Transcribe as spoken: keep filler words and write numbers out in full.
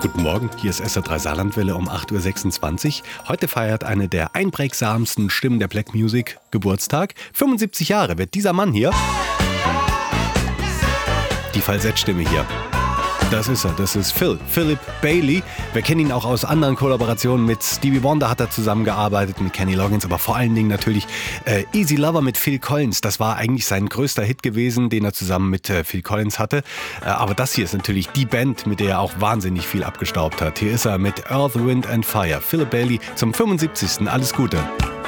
Guten Morgen, hier ist S R drei Saarlandwelle um acht Uhr sechsundzwanzig. Heute feiert eine der einprägsamsten Stimmen der Black Music Geburtstag. fünfundsiebzig Jahre wird dieser Mann hier. Die Falsettstimme hier. Das ist er, das ist Phil, Philip Bailey. Wir kennen ihn auch aus anderen Kollaborationen. Mit Stevie Wonder hat er zusammengearbeitet, mit Kenny Loggins, aber vor allen Dingen natürlich äh, Easy Lover mit Phil Collins. Das war eigentlich sein größter Hit gewesen, den er zusammen mit äh, Phil Collins hatte. Äh, aber das hier ist natürlich die Band, mit der er auch wahnsinnig viel abgestaubt hat. Hier ist er mit Earth, Wind and Fire. Philip Bailey zum fünfundsiebzigsten Alles Gute.